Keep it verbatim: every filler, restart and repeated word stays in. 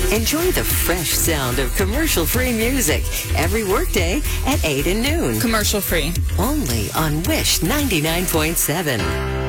Enjoy the fresh sound of commercial-free music every workday at eight and noon. Commercial free. Only on Wish ninety-nine point seven.